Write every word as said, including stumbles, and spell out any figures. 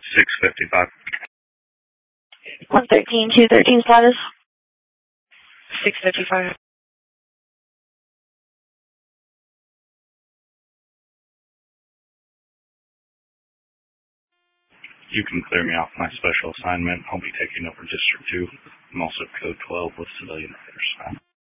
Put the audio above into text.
six fifty-five. one thirteen, two thirteen status. six fifty-five. You can clear me off my special assignment. I'll be taking over District two. I'm also Code twelve with civilian affairs.